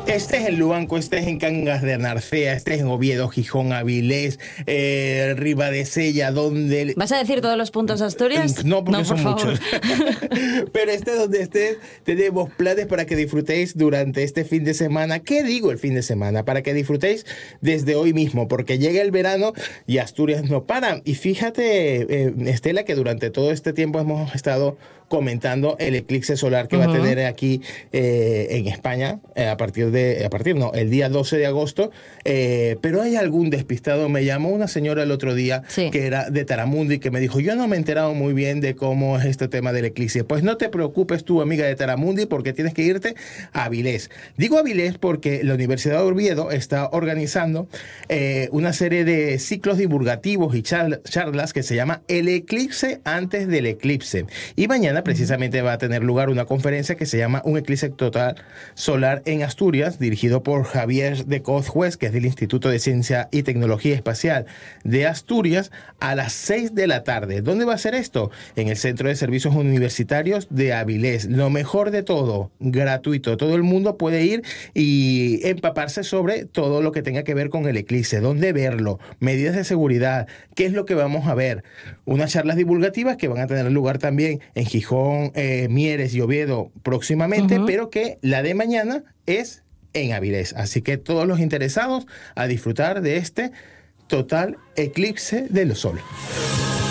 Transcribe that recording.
Estés en Luanco, estés en Cangas de Narcea, estés en Oviedo, Gijón, Avilés, Ribadesella, donde... ¿Vas a decir todos los puntos de Asturias? No, porque No, por son favor. muchos. Pero estés donde estés, tenemos planes para que disfrutéis durante este fin de semana. ¿Qué digo el fin de semana? Para que disfrutéis desde hoy mismo, porque llega el verano y Asturias no para. Y fíjate, Estela, que durante todo este tiempo hemos estado comentando el eclipse solar que va a tener aquí en España el día 12 de agosto, pero hay algún despistado. Me llamó una señora el otro día que era de Taramundi, que me dijo, yo no me he enterado muy bien de cómo es este tema del eclipse. Pues no te preocupes tú, amiga de Taramundi, porque tienes que irte a Avilés. Digo Avilés porque la Universidad de Oviedo está organizando una serie de ciclos divulgativos y charlas que se llama El Eclipse antes del eclipse. Y mañana precisamente va a tener lugar una conferencia que se llama Un eclipse total solar en Asturias, dirigido por Javier de Cozjuez, que es del Instituto de Ciencia y Tecnología Espacial de Asturias, a las 6 de la tarde. ¿Dónde va a ser esto? En el Centro de Servicios Universitarios de Avilés. Lo mejor de todo, gratuito. Todo el mundo puede ir y empaparse sobre todo lo que tenga que ver con el eclipse, dónde verlo, medidas de seguridad, qué es lo que vamos a ver. Unas charlas divulgativas que van a tener lugar también en Gijón, Mieres y Oviedo próximamente, pero que la de mañana es en Avilés. Así que todos los interesados a disfrutar de este total eclipse del sol.